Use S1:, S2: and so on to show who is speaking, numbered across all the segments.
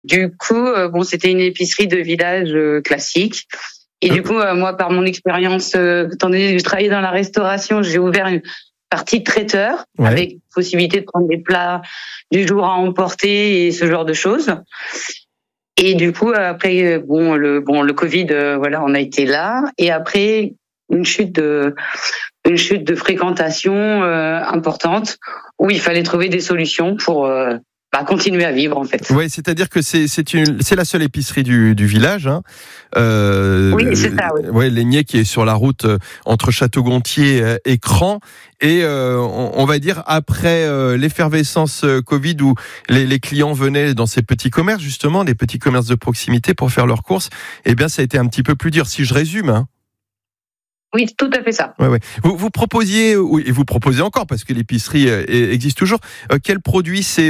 S1: Du coup, c'était une épicerie de village classique. Et du coup, moi, par mon expérience, étant donné que je travaillais dans la restauration, j'ai ouvert une partie traiteur avec possibilité de prendre des plats du jour à emporter et ce genre de choses. Et du coup, après, le Covid, on a été là. Et après, une chute de fréquentation importante où il fallait trouver des solutions pour continuer à vivre en fait.
S2: Oui, c'est-à-dire que c'est la seule épicerie du village. Hein.
S1: Oui, c'est ça. Oui.
S2: Ouais, Laigné qui est sur la route entre Château-Gontier et Cran. Et on va dire après l'effervescence Covid où les clients venaient dans ces petits commerces justement, des petits commerces de proximité pour faire leurs courses. Eh bien, ça a été un petit peu plus dur, si je résume. Hein.
S1: Oui, tout à fait ça.
S2: Ouais. Vous proposiez, et vous proposez encore, parce que l'épicerie existe toujours, quel produit c'est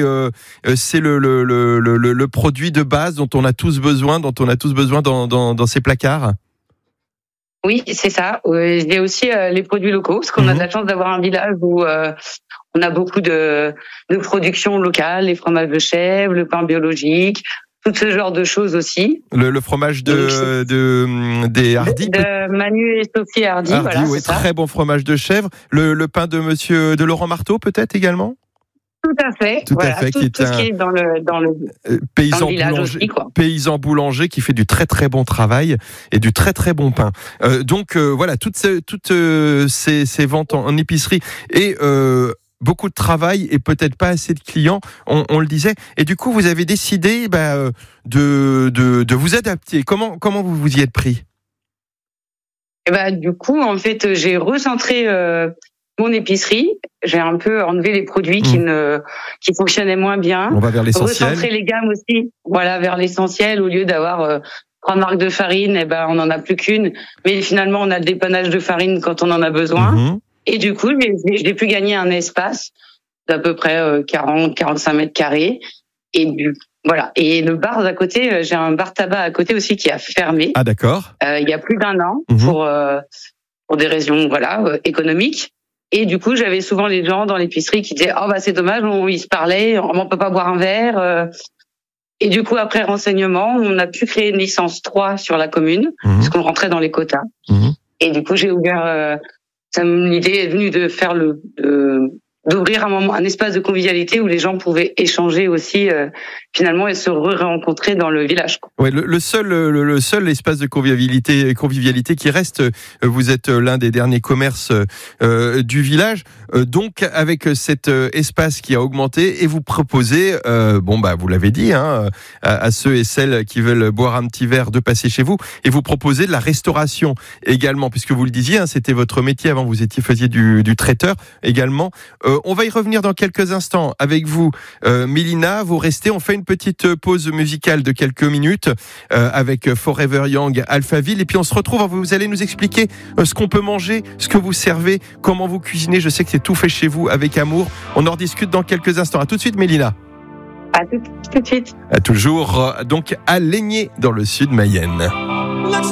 S2: le produit de base dont on a tous besoin dans ces placards?
S1: Oui, c'est ça. Il y a aussi les produits locaux, parce qu'on a de la chance d'avoir un village où on a beaucoup de production locale, les fromages de chèvre, le pain biologique, tout ce genre de choses aussi.
S2: Le fromage des Hardy.
S1: De Manu et Sophie Hardy, voilà.
S2: Oui, très bon fromage de chèvre. Le pain de Laurent Marteau, peut-être également.
S1: Tout à fait. Tout ce qui est dans le village aussi, quoi.
S2: Paysan boulanger qui fait du très très bon travail et du très très bon pain. Donc toutes ces ventes en épicerie et beaucoup de travail et peut-être pas assez de clients, on le disait. Et du coup, vous avez décidé de vous adapter. Comment vous vous y êtes pris?
S1: Du coup, en fait, j'ai recentré mon épicerie. J'ai un peu enlevé les produits qui fonctionnaient moins bien.
S2: On va vers l'essentiel.
S1: Recentrer les gammes aussi, vers l'essentiel. Au lieu d'avoir 3 marques de farine, on n'en a plus qu'une. Mais finalement, on a le dépannage de farine quand on en a besoin. Et du coup, j'ai pu gagner un espace d'à peu près 40-45 mètres carrés. Et Et le bar d'à côté, j'ai un bar tabac à côté aussi qui a fermé.
S2: Ah, d'accord.
S1: Il y a plus d'1 an pour des raisons économiques. Et du coup, j'avais souvent les gens dans l'épicerie qui disaient c'est dommage, ils se parlaient, on peut pas boire un verre. Et du coup, après renseignement, on a pu créer une licence 3 sur la commune, parce qu'on rentrait dans les quotas. Et du coup, j'ai ouvert. L'idée est venue de faire d'ouvrir un espace de convivialité où les gens pouvaient échanger aussi finalement et se rencontrer dans le village.
S2: Ouais, le seul espace de convivialité qui reste. Vous êtes l'un des derniers commerces du village, donc avec cet espace qui a augmenté et vous proposez, vous l'avez dit, à ceux et celles qui veulent boire un petit verre de passer chez vous, et vous proposez de la restauration également, puisque vous le disiez, c'était votre métier avant, vous faisiez du traiteur également. On va y revenir dans quelques instants avec vous, Mélina. Vous restez, on fait une petite pause musicale de quelques minutes avec Forever Young, Alphaville, et puis on se retrouve. Vous allez nous expliquer ce qu'on peut manger, ce que vous servez, comment vous cuisinez. Je sais que c'est tout fait chez vous avec amour. On en rediscute dans quelques instants. À tout de suite, Mélina.
S1: À tout de suite.
S2: À toujours donc à Laigné dans le sud Mayenne.